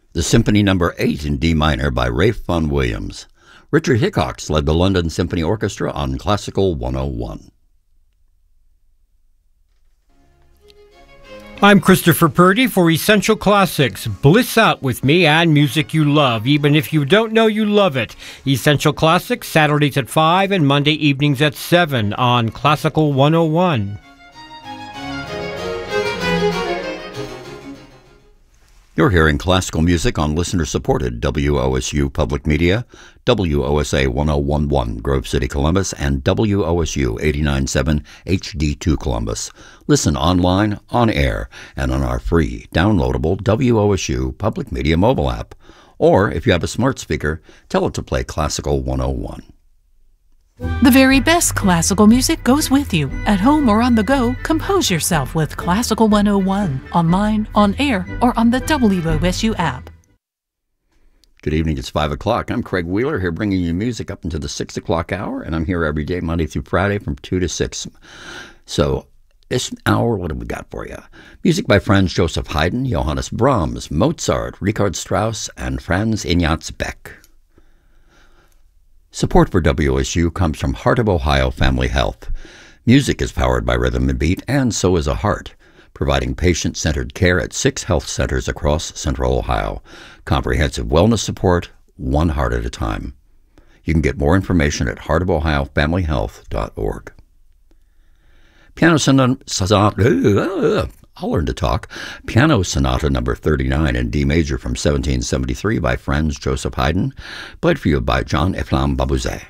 The Symphony No. 8 in D minor by Ralph Vaughan Williams. Richard Hickox led the London Symphony Orchestra on Classical 101. I'm Christopher Purdy for Essential Classics. Bliss out with me and music you love, even if you don't know you love it. Essential Classics, Saturdays at 5 and Monday evenings at 7 on Classical 101. You're hearing classical music on listener-supported WOSU Public Media, WOSA 1011 Grove City, Columbus, and WOSU 897 HD2 Columbus. Listen online, on air, and on our free, downloadable WOSU Public Media mobile app. Or, if you have a smart speaker, tell it to play Classical 101. The very best classical music goes with you. At home or on the go, compose yourself with Classical 101, online, on air, or on the WOSU app. Good evening, it's 5 o'clock. I'm Craig Wheeler here bringing you music up until the 6 o'clock hour, and I'm here every day, Monday through Friday from 2 to 6. So this hour, what have we got for you? Music by Franz Joseph Haydn, Johannes Brahms, Mozart, Richard Strauss, and Franz Ignaz Beck. Support for WSU comes from Heart of Ohio Family Health. Music is powered by Rhythm and Beat, and so is a heart, providing patient-centered care at 6 health centers across Central Ohio. Comprehensive wellness support, one heart at a time. You can get more information at heartofohiofamilyhealth.org. Piano Sonata, I'll learn to talk. Piano Sonata No. 39 in D major from 1773 by Franz Joseph Haydn, played for you by John Ephraim Babuzet.